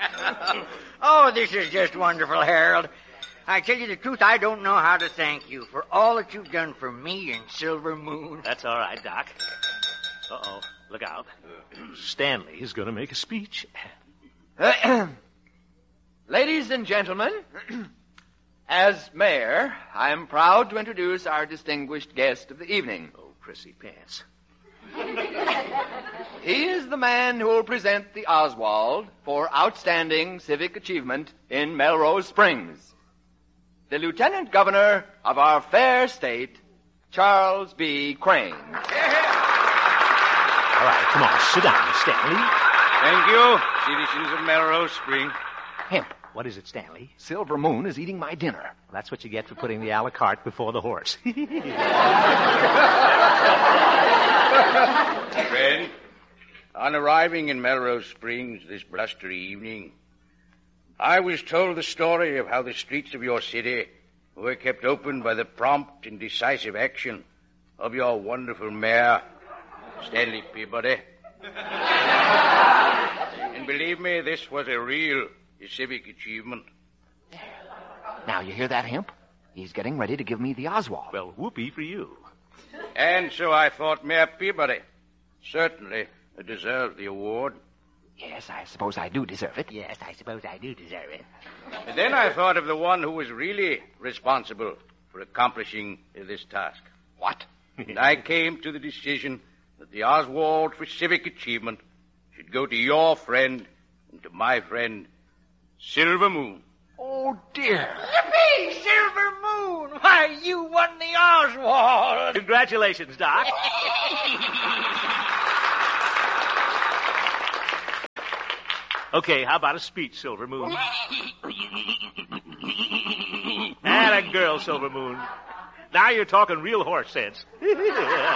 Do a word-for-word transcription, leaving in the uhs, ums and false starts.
Oh, this is just wonderful, Harold. I tell you the truth, I don't know how to thank you for all that you've done for me and Silver Moon. That's all right, Doc. Uh-oh. Look out. Stanley is going to make a speech. Ladies and gentlemen, as mayor, I am proud to introduce our distinguished guest of the evening. Oh, prissy pants. He is the man who will present the Oswald for outstanding civic achievement in Melrose Springs. The Lieutenant Governor of our fair state, Charles B. Crane. All right, come on, sit down, Stanley. Thank you, citizens of Melrose Springs. Hemp. What is it, Stanley? Silver Moon is eating my dinner. That's what you get for putting the a la carte before the horse. Friend, on arriving in Melrose Springs this blustery evening, I was told the story of how the streets of your city were kept open by the prompt and decisive action of your wonderful mayor, Stanley Peabody. And believe me, this was a real civic achievement. Now, you hear that, Hemp? He's getting ready to give me the Oswald. Well, whoopee for you. And so I thought Mayor Peabody certainly deserved the award. Yes, I suppose I do deserve it. Yes, I suppose I do deserve it. And then I thought of the one who was really responsible for accomplishing this task. What? And I came to the decision that the Oswald for civic achievement should go to your friend and to my friend, Silver Moon. Oh, dear. Yippee, Silver Moon! Why, you won the Oswald! Congratulations, Doc. Okay, how about a speech, Silver Moon? And a girl, Silver Moon. Now you're talking real horse sense.